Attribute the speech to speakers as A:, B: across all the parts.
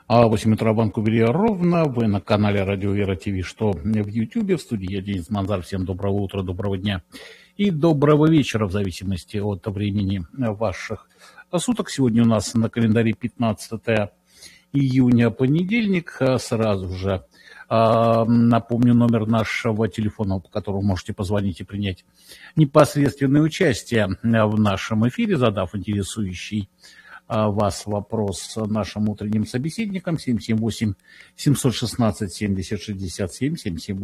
A: А 8 утра в Ванкувере ровно. Вы на канале Радио Вера ТВ, что в Ютьюбе. В студии я, Денис Манзар. Всем доброго утра, доброго дня и доброго вечера, в зависимости от времени ваших суток. Сегодня у нас на календаре 15 июня, понедельник. Сразу же напомню номер нашего телефона, по которому можете позвонить и принять непосредственное участие в нашем эфире, задав интересующий вас вопрос нашим утренним собеседникам. 778-716-7067,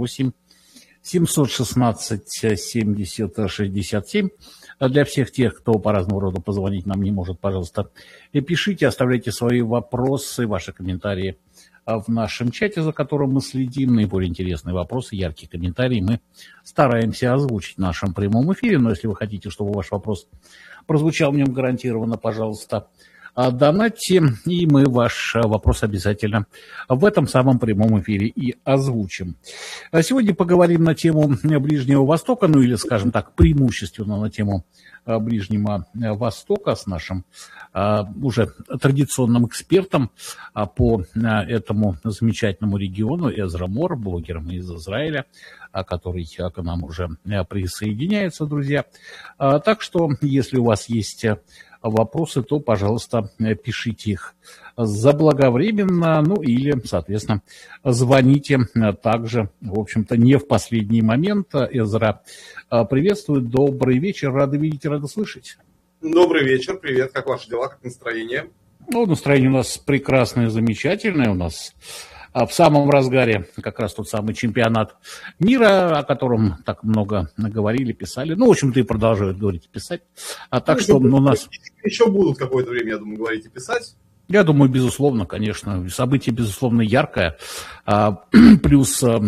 A: 778-716-7067. Для всех тех, кто по разному роду позвонить нам не может, пожалуйста, пишите, оставляйте свои вопросы, ваши комментарии в нашем чате, за которым мы следим. Наиболее интересные вопросы, яркие комментарии мы стараемся озвучить в нашем прямом эфире. Но если вы хотите, чтобы ваш вопрос прозвучал в нем гарантированно, пожалуйста, донатьте, и мы ваш вопрос обязательно в этом самом прямом эфире и озвучим. Сегодня поговорим на тему Ближнего Востока, ну или, скажем так, преимущественно на тему Ближнего Востока с нашим уже традиционным экспертом по этому замечательному региону Эзра Мор, блогером из Израиля, который к нам уже присоединяется, друзья. Так что, если у вас есть вопросы, то, пожалуйста, пишите их заблаговременно, ну или, соответственно, звоните также, в общем-то, не в последний момент. Эзра приветствует, добрый вечер, рады видеть, рады слышать.
B: Добрый вечер, привет, как ваши дела, как настроение?
A: Ну, настроение у нас прекрасное, замечательное, у нас в самом разгаре как раз тот самый чемпионат мира, о котором так много говорили, писали. Ну, в общем-то, и продолжают говорить и писать. Так что у нас...
B: Еще будут какое-то время, я думаю, говорить и писать.
A: Я думаю, безусловно, конечно. Событие, безусловно, яркое. Плюс